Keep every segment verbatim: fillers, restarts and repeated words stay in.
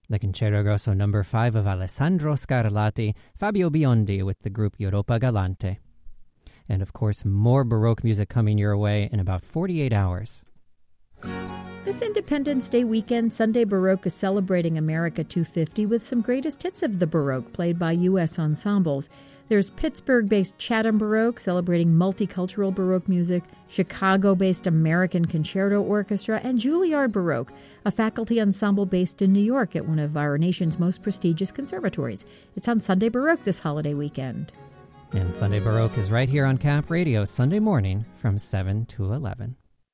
The Concerto Grosso number five of Alessandro Scarlatti, Fabio Biondi with the group Europa Galante. And of course, more Baroque music coming your way in about forty-eight hours. This Independence Day weekend, Sunday Baroque is celebrating America two fifty with some greatest hits of the Baroque played by U S ensembles. There's Pittsburgh-based Chatham Baroque celebrating multicultural Baroque music, Chicago-based American Concerto Orchestra, and Juilliard Baroque, a faculty ensemble based in New York at one of our nation's most prestigious conservatories. It's on Sunday Baroque this holiday weekend. And Sunday Baroque is right here on Cap Radio Sunday morning from seven to eleven.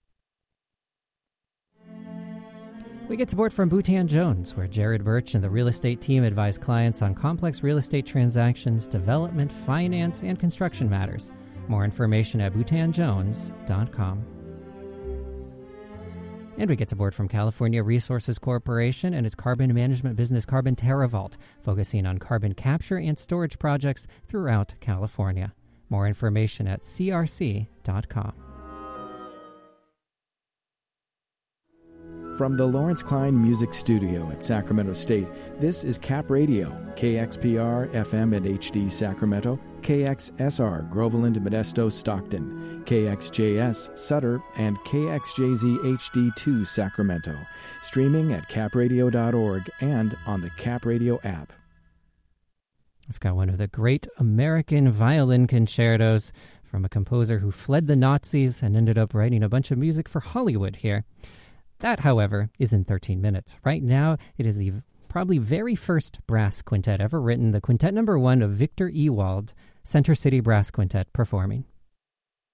We get support from Boutan Jones, where Jared Birch and the real estate team advise clients on complex real estate transactions, development, finance, and construction matters. More information at boutan jones dot com. And we get support from California Resources Corporation and its carbon management business Carbon TerraVault, focusing on carbon capture and storage projects throughout California. More information at c r c dot com. From the Lawrence Klein Music Studio at Sacramento State, this is Cap Radio, K X P R, F M and H D Sacramento, K X S R, Groveland, Modesto, Stockton, K X J S, Sutter, and K X J Z H D two, Sacramento. Streaming at cap radio dot org and on the Cap Radio app. I've got one of the great American violin concertos from a composer who fled the Nazis and ended up writing a bunch of music for Hollywood here. That, however, is in thirteen minutes. Right now, it is the probably very first brass quintet ever written, the quintet number one of Victor Ewald, Center City Brass Quintet, performing.